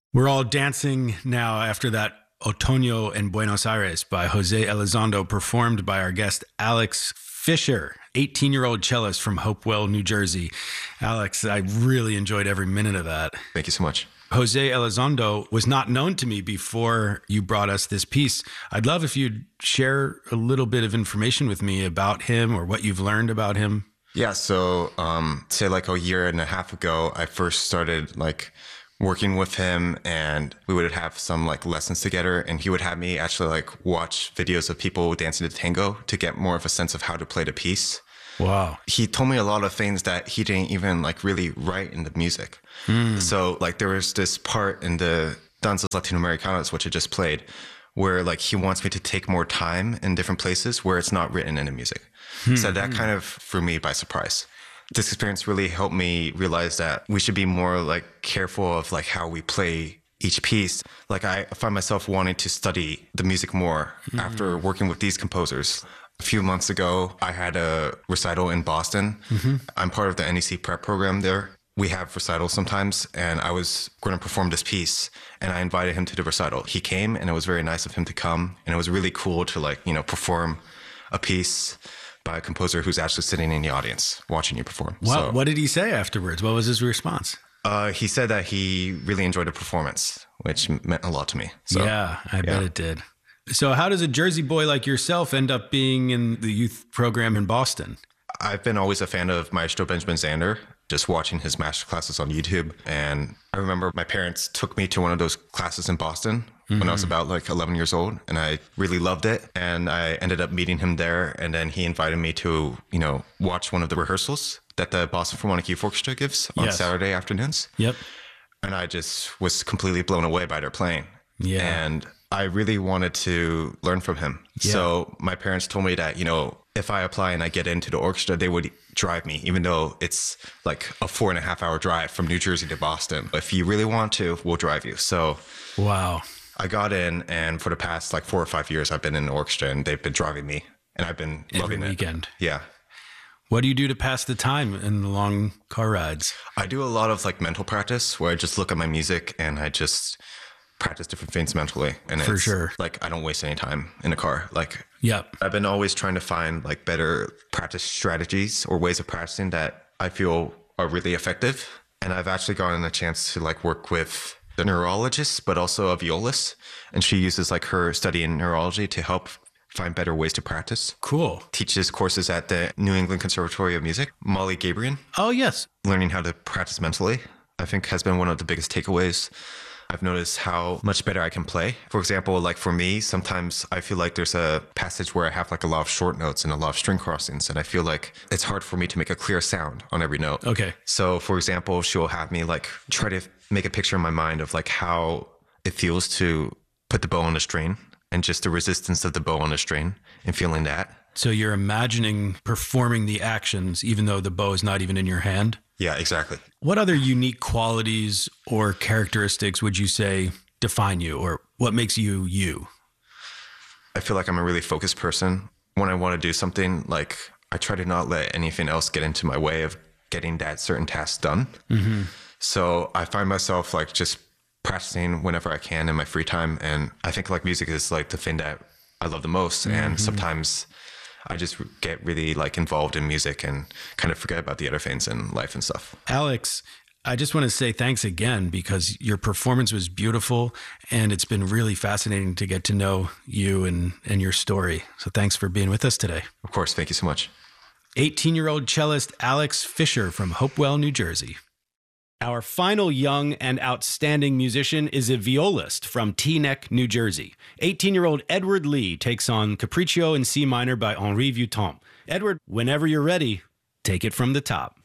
We're all dancing now after that Otoño en Buenos Aires by Jose Elizondo, performed by our guest Alex Fisher, 18-year-old cellist from Hopewell, New Jersey. Alex, I really enjoyed every minute of that. Thank you so much. Jose Elizondo was not known to me before you brought us this piece. I'd love if you'd share a little bit of information with me about him or what you've learned about him. Yeah, so say like a year and a half ago, I first started working with him, and we would have some lessons together, and he would have me actually watch videos of people dancing to tango to get more of a sense of how to play the piece. Wow. He told me a lot of things that he didn't even really write in the music. So there was this part in the Danzas Latinoamericanas, which I just played, where he wants me to take more time in different places where it's not written in the music. So that kind of threw me by surprise. This experience really helped me realize that we should be more careful of how we play each piece. I find myself wanting to study the music more after working with these composers. A few months ago, I had a recital in Boston. I'm part of the NEC prep program there. We have recitals sometimes, and I was going to perform this piece, and I invited him to the recital. He came, and it was very nice of him to come, and it was really cool to perform a piece by a composer who's actually sitting in the audience watching you perform. Wow. What did he say afterwards? What was his response? He said that he really enjoyed the performance, which meant a lot to me. So, yeah, I bet it did. So how does a Jersey boy like yourself end up being in the youth program in Boston? I've been always a fan of Maestro Benjamin Zander, just watching his master classes on YouTube. And I remember my parents took me to one of those classes in Boston when I was about 11 years old, and I really loved it. And I ended up meeting him there, and then he invited me to, watch one of the rehearsals that the Boston Philharmonic Youth Orchestra gives on Saturday afternoons. Yep. And I just was completely blown away by their playing. Yeah. And I really wanted to learn from him. Yeah. So my parents told me that, if I apply and I get into the orchestra, they would drive me, even though it's a 4.5 hour drive from New Jersey to Boston. If you really want to, we'll drive you. So wow. I got in, and for the past 4 or 5 years, I've been in the orchestra, and they've been driving me, and I've been loving it. Every weekend. Yeah. What do you do to pass the time in the long car rides? I do a lot of mental practice where I just look at my music and I just practice different things mentally. And for sure. I don't waste any time in the car. Yep. I've been always trying to find better practice strategies or ways of practicing that I feel are really effective. And I've actually gotten a chance to work with the neurologist, but also a violist. And she uses her study in neurology to help find better ways to practice. Cool. Teaches courses at the New England Conservatory of Music. Molly Gabriel. Oh, yes. Learning how to practice mentally, I think, has been one of the biggest takeaways. I've noticed how much better I can play. For example, for me, sometimes I feel there's a passage where I have a lot of short notes and a lot of string crossings, and I feel it's hard for me to make a clear sound on every note. Okay. So, for example, she'll have me try to make a picture in my mind of how it feels to put the bow on the string and just the resistance of the bow on the string and feeling that. So you're imagining performing the actions even though the bow is not even in your hand? Yeah, exactly. What other unique qualities or characteristics would you say define you, or what makes you you? I feel I'm a really focused person. When I want to do something, I try to not let anything else get into my way of getting that certain task done. Mm-hmm. So I find myself just practicing whenever I can in my free time. And I think music is the thing that I love the most. Mm-hmm. And sometimes I just get really involved in music and kind of forget about the other things in life and stuff. Alex, I just want to say thanks again, because your performance was beautiful, and it's been really fascinating to get to know you and your story. So thanks for being with us today. Of course. Thank you so much. 18-year-old cellist Alex Fisher from Hopewell, New Jersey. Our final young and outstanding musician is a violist from Teaneck, New Jersey. 18-year-old Edward Lee takes on Capriccio in C minor by Henri Vuitton. Edward, whenever you're ready, take it from the top.